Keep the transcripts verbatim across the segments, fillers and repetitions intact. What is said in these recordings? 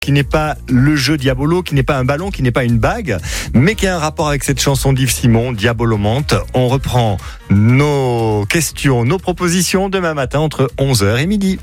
qui n'est pas le jeu Diabolo, qui n'est pas un ballon, qui n'est pas une bague, mais qui a un rapport avec cette chanson d'Yves Simon, Diabolomante. On reprend nos questions, nos propositions demain matin entre onze heures et midi.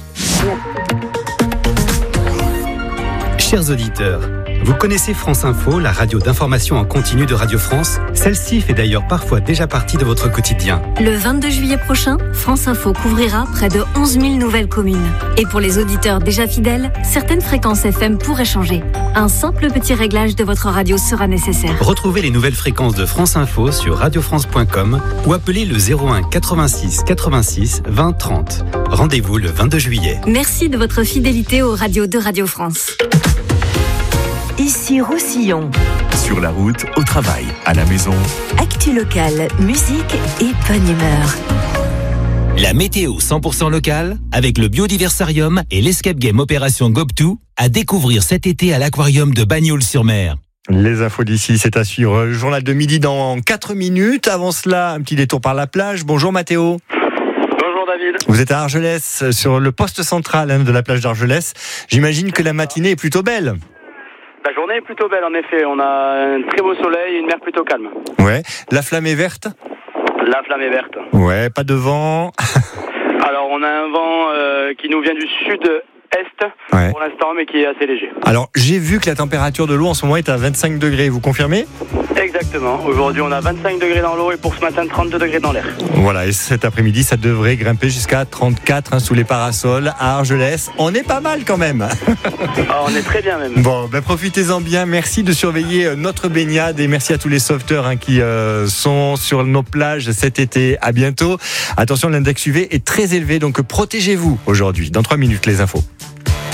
Chers auditeurs, vous connaissez France Info, la radio d'information en continu de Radio France? Celle-ci fait d'ailleurs parfois déjà partie de votre quotidien. Le vingt-deux juillet prochain, France Info couvrira près de onze mille nouvelles communes. Et pour les auditeurs déjà fidèles, certaines fréquences F M pourraient changer. Un simple petit réglage de votre radio sera nécessaire. Retrouvez les nouvelles fréquences de France Info sur radio france point com ou appelez le zéro un quatre-vingt-six quatre-vingt-six vingt trente. Rendez-vous le vingt-deux juillet. Merci de votre fidélité aux radios de Radio France. Ici Roussillon. Sur la route, au travail, à la maison. Actu locale, musique et bonne humeur. La météo cent pour cent locale avec le Biodiversarium et l'Escape Game Opération Gobtou à découvrir cet été à l'Aquarium de Bagnols-sur-Mer. Les infos d'ici, c'est à suivre. Le journal de midi dans quatre minutes. Avant cela, un petit détour par la plage. Bonjour Mathéo. Bonjour David. Vous êtes à Argelès, sur le poste central hein, de la plage d'Argelès. J'imagine que la matinée est plutôt belle. La journée est plutôt belle en effet, on a un très beau soleil et une mer plutôt calme. Ouais, la flamme est verte ? La flamme est verte. Ouais, pas de vent. Alors on a un vent euh, qui nous vient du sud-est ouais. pour l'instant mais qui est assez léger. Alors j'ai vu que la température de l'eau en ce moment est à vingt-cinq degrés, vous confirmez ? Exactement, aujourd'hui on a vingt-cinq degrés dans l'eau et pour ce matin trente-deux degrés dans l'air. Voilà, et cet après-midi ça devrait grimper jusqu'à trente-quatre hein, sous les parasols à Argelès. On est pas mal quand même. Ah, on est très bien même. Bon, ben profitez-en bien, merci de surveiller notre baignade et merci à tous les sauveteurs hein, qui euh, sont sur nos plages cet été. À bientôt. Attention, l'index U V est très élevé, donc protégez-vous aujourd'hui. Dans trois minutes, les infos.